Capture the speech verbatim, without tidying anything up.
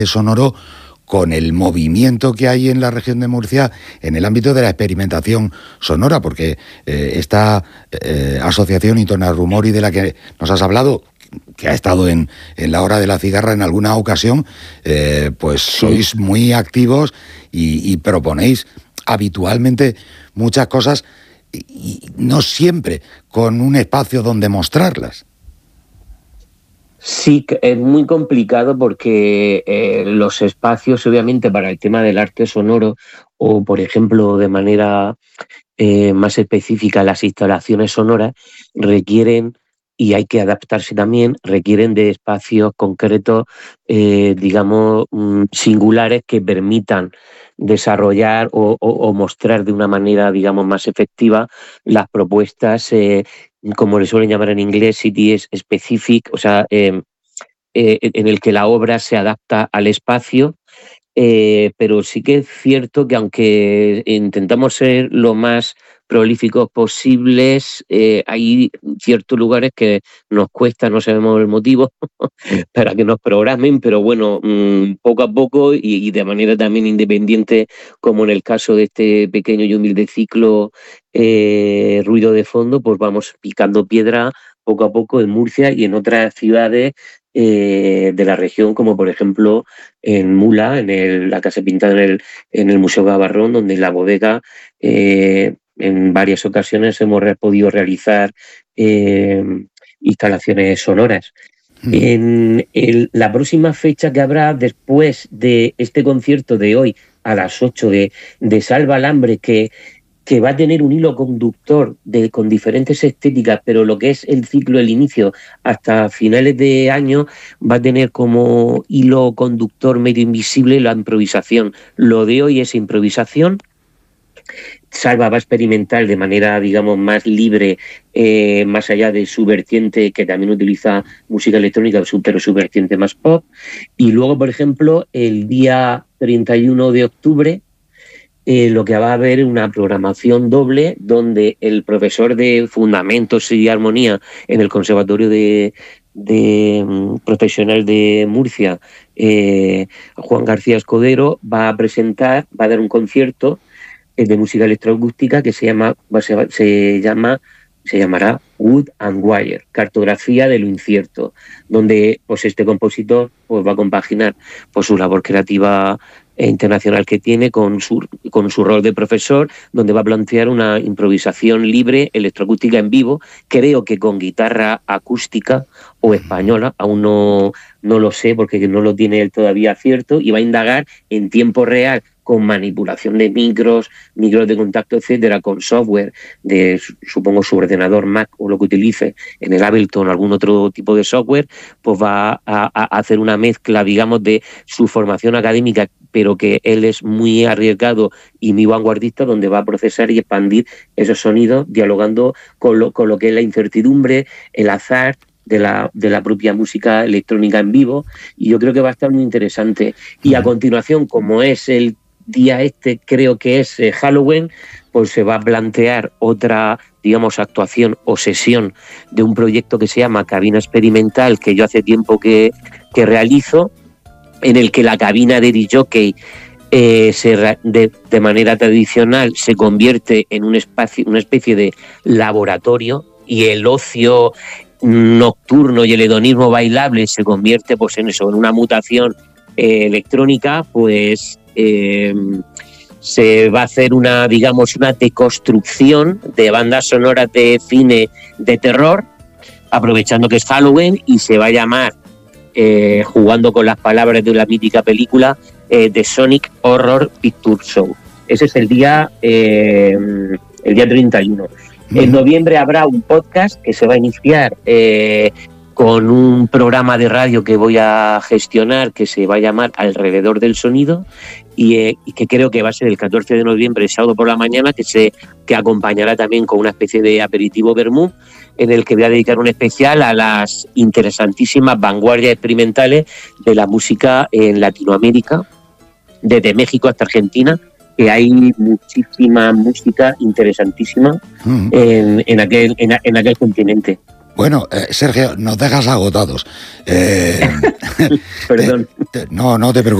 sonoro con el movimiento que hay en la región de Murcia en el ámbito de la experimentación sonora, porque eh, esta eh, asociación Intonarumori de la que nos has hablado, que ha estado en, en la hora de la cigarra en alguna ocasión, eh, pues sí. Sois muy activos y, y proponéis habitualmente muchas cosas y, y no siempre con un espacio donde mostrarlas. Sí, es muy complicado porque eh, los espacios, obviamente, para el tema del arte sonoro o, por ejemplo, de manera eh, más específica, las instalaciones sonoras requieren, y hay que adaptarse también, requieren de espacios concretos, eh, digamos, singulares que permitan desarrollar o, o, o mostrar de una manera, digamos, más efectiva las propuestas, eh, como le suelen llamar en inglés, city specific, o sea, eh, eh, en el que la obra se adapta al espacio, eh, pero sí que es cierto que aunque intentamos ser lo más prolíficos posibles, eh, hay ciertos lugares que nos cuesta, no sabemos el motivo, para que nos programen, pero bueno, mmm, poco a poco y, y de manera también independiente, como en el caso de este pequeño y humilde ciclo eh, Ruido de Fondo, pues vamos picando piedra poco a poco en Murcia y en otras ciudades eh, de la región, como por ejemplo en Mula, en el, la Casa Pintada en el, en el Museo Gavarrón, donde en la bodega eh, en varias ocasiones hemos podido realizar eh, instalaciones sonoras. Mm. En el, la próxima fecha que habrá después de este concierto de hoy a las ocho de, de Salva Alambre, que, que va a tener un hilo conductor de, con diferentes estéticas, pero lo que es el ciclo, el inicio, hasta finales de año, va a tener como hilo conductor medio invisible la improvisación. Lo de hoy es improvisación. Salva va a experimentar de manera, digamos, más libre, eh, más allá de su vertiente, que también utiliza música electrónica, pero su vertiente más pop. Y luego, por ejemplo, el día treinta y uno de octubre, eh, lo que va a haber es una programación doble, donde el profesor de Fundamentos y Armonía en el Conservatorio de, de um, Profesional de Murcia, eh, Juan García Escudero, va a presentar, va a dar un concierto de música electroacústica que se llama se, se llama se llamará Wood and Wire, cartografía de lo incierto, donde pues este compositor pues va a compaginar pues su labor creativa e internacional que tiene con su con su rol de profesor, donde va a plantear una improvisación libre electroacústica en vivo, creo que con guitarra acústica o española, aún no no lo sé porque no lo tiene él todavía cierto, y va a indagar en tiempo real con manipulación de micros, micros de contacto, etcétera, con software de, supongo, su ordenador Mac o lo que utilice, en el Ableton o algún otro tipo de software, pues va a, a hacer una mezcla, digamos, de su formación académica, pero que él es muy arriesgado y muy vanguardista, donde va a procesar y expandir esos sonidos, dialogando con lo, con lo que es la incertidumbre, el azar, de la, de la propia música electrónica en vivo, y yo creo que va a estar muy interesante. Y a continuación, como es el día este, creo que es eh, Halloween, pues se va a plantear otra, digamos, actuación o sesión de un proyecto que se llama Cabina Experimental, que yo hace tiempo que, que realizo, en el que la cabina de D J eh, se, de, de manera tradicional se convierte en un espacio, una especie de laboratorio, y el ocio nocturno y el hedonismo bailable se convierte pues en eso, en una mutación eh, electrónica, pues eh, se va a hacer una, digamos, una deconstrucción de bandas sonoras de cine de terror, aprovechando que es Halloween, y se va a llamar, eh, jugando con las palabras de la mítica película, eh, The Sonic Horror Picture Show. Ese es el día, eh, el día treinta y uno. En noviembre habrá un podcast que se va a iniciar eh, con un programa de radio que voy a gestionar, que se va a llamar Alrededor del Sonido, y, eh, y que creo que va a ser el catorce de noviembre, sábado por la mañana, que se que acompañará también con una especie de aperitivo vermú, en el que voy a dedicar un especial a las interesantísimas vanguardias experimentales de la música en Latinoamérica, desde México hasta Argentina, que hay muchísima música interesantísima uh-huh. en, en, aquel, en, en aquel continente. Bueno, eh, Sergio, nos dejas agotados. Eh, Perdón. te, te, no, no te preocupes.